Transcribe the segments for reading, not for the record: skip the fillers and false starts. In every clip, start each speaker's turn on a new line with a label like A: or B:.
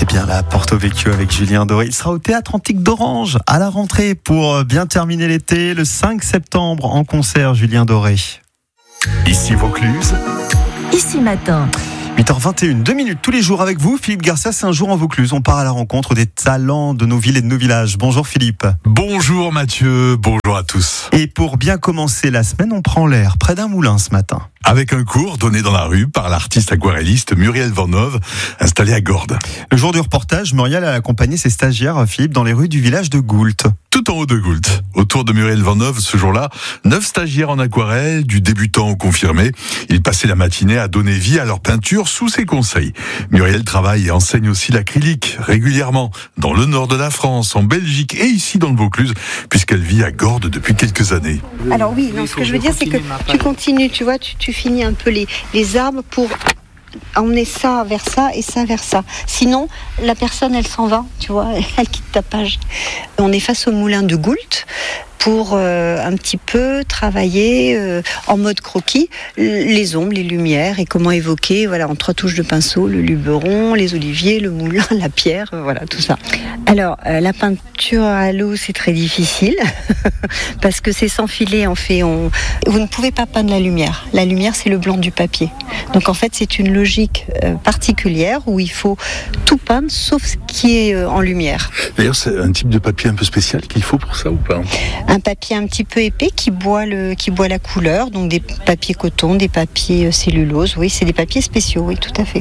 A: bien là, Porto Vecchio avec Julien Doré. Il sera au Théâtre Antique d'Orange à la rentrée pour bien terminer l'été, le 5 septembre en concert, Julien Doré. Ici Vaucluse.
B: Ici Matin.
A: 8h21, 2 minutes tous les jours avec vous. Philippe Garcia, c'est un jour en Vaucluse. On part à la rencontre des talents de nos villes et de nos villages. Bonjour Philippe.
C: Bonjour Mathieu, bonjour à tous.
A: Et pour bien commencer la semaine, on prend l'air près d'un moulin ce matin.
C: Avec un cours donné dans la rue par l'artiste aquarelliste Muriel Vanhove, installée à Gordes.
A: Le jour du reportage, Muriel a accompagné ses stagiaires, Philippe, dans les rues du village de Goult.
C: Tout en haut de Goult. Autour de Muriel Vanhove, ce jour-là, 9 stagiaires en aquarelle, du débutant au confirmé. Ils passaient la matinée à donner vie à leur peinture sous ses conseils. Muriel travaille et enseigne aussi l'acrylique régulièrement dans le nord de la France, en Belgique et ici dans le Vaucluse, puisqu'elle vit à Gordes depuis quelques années.
D: Alors oui, non, ce que je veux dire, c'est que tu continues, tu vois, tu finis un peu les arbres pour emmener ça vers ça et ça vers ça. Sinon, la personne, elle s'en va, tu vois, elle quitte ta page. On est face au moulin de Goult pour un petit peu travailler en mode croquis les ombres, les lumières et comment évoquer, voilà, en 3 touches de pinceau, le luberon, les oliviers, le moulin, la pierre, voilà, tout ça. Alors, la peinture à l'eau, c'est très difficile parce que c'est sans filet, en fait. Vous ne pouvez pas peindre la lumière. La lumière, c'est le blanc du papier. Donc, en fait, c'est une logique particulière où il faut tout peindre sauf ce qui est en lumière.
E: D'ailleurs, c'est un type de papier un peu spécial qu'il faut pour ça ou pas ?
D: Un papier un petit peu épais qui boit la couleur, donc des papiers coton, des papiers cellulose, oui, c'est des papiers spéciaux, oui, tout à fait.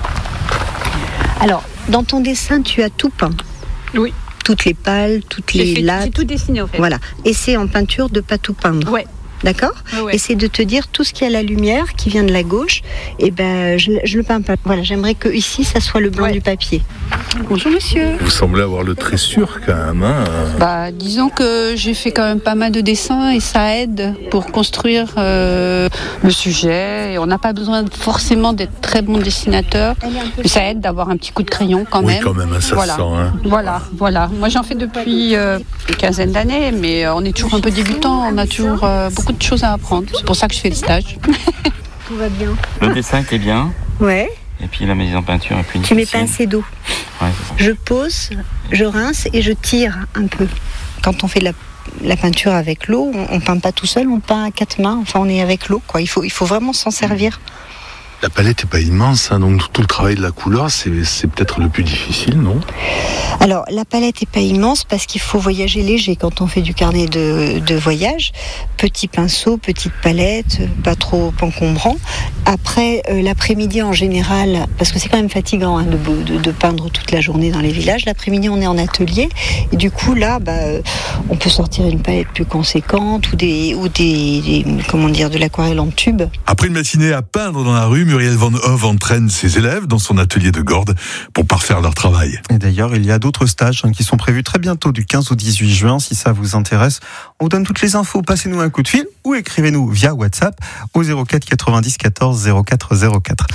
D: Alors, dans ton dessin, tu as tout peint.
F: Oui.
D: Toutes les pales, toutes les lattes.
F: J'ai tout dessiné en fait.
D: Voilà. Et c'est en peinture de pas tout peindre.
F: Ouais.
D: D'accord ?
F: Ouais.
D: Et c'est de te dire tout ce qui a la lumière, qui vient de la gauche, et ben je le peins pas. Voilà, j'aimerais que ici ça soit le blanc du papier. Bonjour monsieur.
E: Vous semblez avoir le trait sûr quand même. Hein.
F: Disons que j'ai fait quand même pas mal de dessins et ça aide pour construire le sujet. Et on n'a pas besoin forcément d'être très bon dessinateur, mais ça aide d'avoir un petit coup de crayon quand même.
E: Oui, quand même, ça
F: voilà.
E: se sent. Hein.
F: Voilà. Moi j'en fais depuis une quinzaine d'années, mais on est toujours un peu débutant, on a toujours beaucoup de choses à apprendre. C'est pour ça que je fais le stage.
D: Tout va bien.
G: Le dessin était bien.
D: Ouais.
G: Et puis la mise en peinture est plus
D: difficile.
G: difficile.
D: Tu mets pas assez d'eau.
G: Ouais,
D: je pose, je rince et je tire un peu. Quand on fait de la peinture avec l'eau, on peint pas tout seul, on peint à 4 mains. Enfin, on est avec l'eau, quoi. Il faut vraiment s'en servir.
E: La palette n'est pas immense, hein, donc tout le travail de la couleur, c'est peut-être le plus difficile, non ?
D: Alors, la palette n'est pas immense parce qu'il faut voyager léger quand on fait du carnet de voyage. Petit pinceau, petite palette, pas trop encombrant. Après, l'après-midi en général, parce que c'est quand même fatigant hein, de peindre toute la journée dans les villages, l'après-midi on est en atelier et du coup là, on peut sortir une palette plus conséquente ou de l'aquarelle en tube.
C: Après une matinée à peindre dans la rue, Muriel Vanhove entraîne ses élèves dans son atelier de Gordes pour parfaire leur travail.
A: Et d'ailleurs, il y a d'autres stages qui sont prévus très bientôt, du 15 au 18 juin. Si ça vous intéresse, on vous donne toutes les infos. Passez-nous un coup de fil ou écrivez-nous via WhatsApp au 04 90 14 04 04.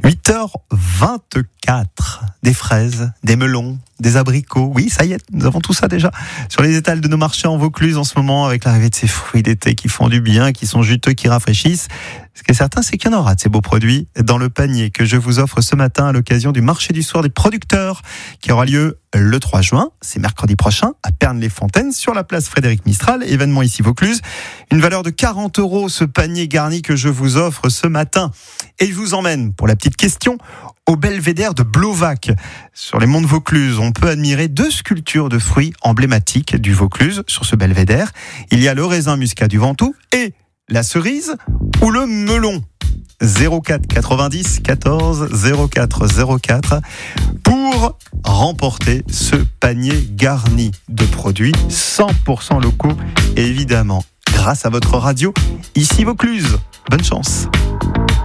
A: 8h24. Des fraises, des melons, des abricots. Oui, ça y est, nous avons tout ça déjà sur les étals de nos marchés en Vaucluse en ce moment, avec l'arrivée de ces fruits d'été qui font du bien, qui sont juteux, qui rafraîchissent. Ce qui est certain, c'est qu'il y en aura de ces beaux produits dans le panier que je vous offre ce matin à l'occasion du marché du soir des producteurs qui aura lieu le 3 juin. C'est mercredi prochain à Pernes-les-Fontaines sur la place Frédéric Mistral. Événement ici Vaucluse. Une valeur de 40 € ce panier garni que je vous offre ce matin. Et je vous emmène, pour la petite question, au belvédère de Blovac. Sur les monts de Vaucluse, on peut admirer 2 sculptures de fruits emblématiques du Vaucluse sur ce belvédère. Il y a le raisin muscat du Ventoux et la cerise ou le melon. 04 90 14 04 04 pour remporter ce panier garni de produits 100% locaux, évidemment, grâce à votre radio, ici Vaucluse. Bonne chance.